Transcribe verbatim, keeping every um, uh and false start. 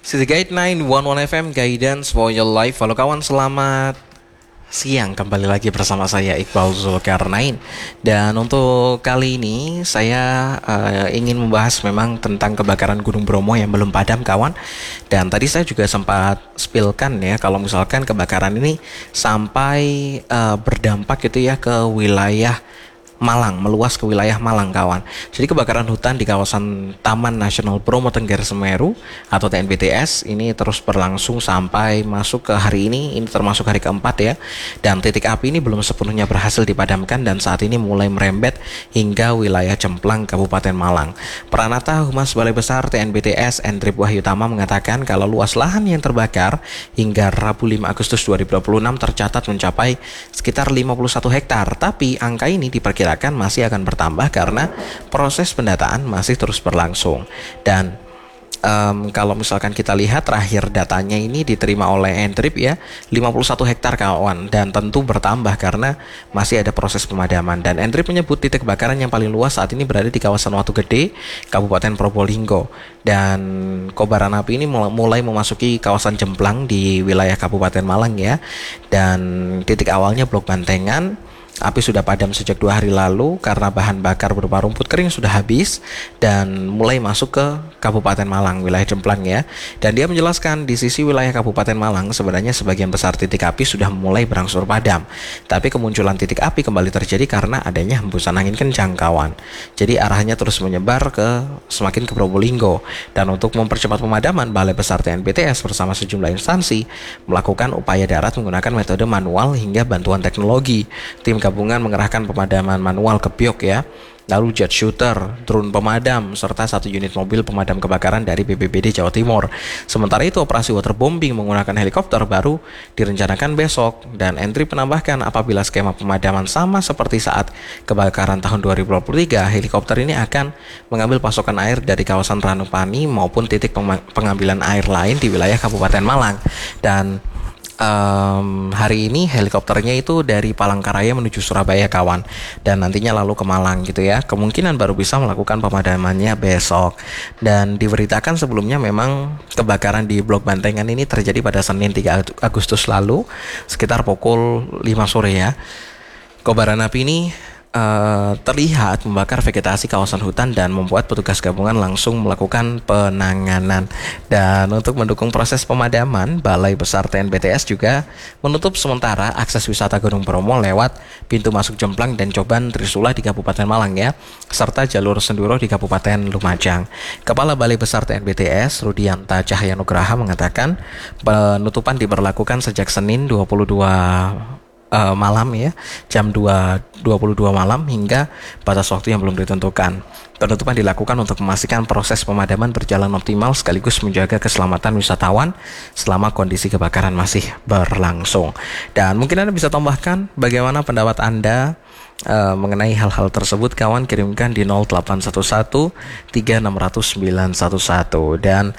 City Guide sembilan satu satu F M Guidance for Your Life. Halo kawan, selamat siang. Kembali lagi bersama saya Iqbal Zulkarnain. Dan untuk kali ini saya uh, ingin membahas memang tentang kebakaran Gunung Bromo yang belum padam kawan. Dan tadi saya juga sempat spillkan ya, kalau misalkan kebakaran ini sampai uh, berdampak gitu ya ke wilayah Malang, meluas ke wilayah Malang kawan. Jadi kebakaran hutan di kawasan Taman Nasional Bromo Tengger Semeru atau T N B T S ini terus berlangsung sampai masuk ke hari ini. Ini termasuk hari keempat ya. Dan titik api ini belum sepenuhnya berhasil dipadamkan dan saat ini mulai merembet hingga wilayah Cemplang, Kabupaten Malang. Peranata Humas Balai Besar T N B T S Endrip Wahyutama mengatakan kalau luas lahan yang terbakar hingga Rabu lima Agustus dua ribu dua puluh enam tercatat mencapai sekitar lima puluh satu hektar. Tapi angka ini diperkirakan masih akan bertambah karena proses pendataan masih terus berlangsung. Dan um, kalau misalkan kita lihat terakhir datanya ini diterima oleh Endrip ya, lima puluh satu hektar kawan, dan tentu bertambah karena masih ada proses pemadaman. Dan Endrip menyebut titik kebakaran yang paling luas saat ini berada di kawasan Watu Gede, Kabupaten Probolinggo. Dan kobaran api ini mulai memasuki kawasan Cemplang di wilayah Kabupaten Malang ya. Dan titik awalnya Blok Bantengan. Api sudah padam sejak dua hari lalu karena bahan bakar berupa rumput kering sudah habis dan mulai masuk ke Kabupaten Malang, wilayah Cemplang ya. Dan dia menjelaskan di sisi wilayah Kabupaten Malang sebenarnya sebagian besar titik api sudah mulai berangsur padam. Tapi kemunculan titik api kembali terjadi karena adanya hembusan angin kencang kawan. Jadi arahnya terus menyebar ke semakin ke Probolinggo. Dan untuk mempercepat pemadaman, Balai Besar T N B T S bersama sejumlah instansi melakukan upaya darat menggunakan metode manual hingga bantuan teknologi. Tim gabungan mengerahkan pemadaman manual ke Biok ya, lalu jet shooter, drone pemadam, serta satu unit mobil pemadam kebakaran dari B P B D Jawa Timur. Sementara itu operasi waterbombing menggunakan helikopter baru direncanakan besok. Dan Endrip menambahkan apabila skema pemadaman sama seperti saat kebakaran tahun dua ribu dua puluh tiga, helikopter ini akan mengambil pasokan air dari kawasan Ranupani maupun titik pengambilan air lain di wilayah Kabupaten Malang. Dan Um, hari ini helikopternya itu dari Palangkaraya menuju Surabaya kawan, dan nantinya lalu ke Malang gitu ya. Kemungkinan baru bisa melakukan pemadamannya besok. Dan diberitakan sebelumnya memang kebakaran di Blok Bantengan ini terjadi pada Senin tiga Agustus lalu sekitar pukul lima sore ya. Kobaran api ini Uh, terlihat membakar vegetasi kawasan hutan dan membuat petugas gabungan langsung melakukan penanganan. Dan untuk mendukung proses pemadaman, Balai Besar T N B T S juga menutup sementara akses wisata Gunung Bromo lewat pintu masuk Cemplang dan Coban Trisula di Kabupaten Malang ya, serta jalur Senduro di Kabupaten Lumajang. Kepala Balai Besar T N B T S Rudianta Cahyanugraha mengatakan penutupan diberlakukan sejak Senin dua puluh dua Uh, malam ya, jam dua dua puluh dua malam hingga batas waktu yang belum ditentukan. Penutupan dilakukan untuk memastikan proses pemadaman berjalan optimal sekaligus menjaga keselamatan wisatawan selama kondisi kebakaran masih berlangsung. Dan mungkin Anda bisa tambahkan bagaimana pendapat Anda uh, mengenai hal-hal tersebut kawan, kirimkan di nol delapan satu satu tiga enam nol nol sembilan satu satu. Dan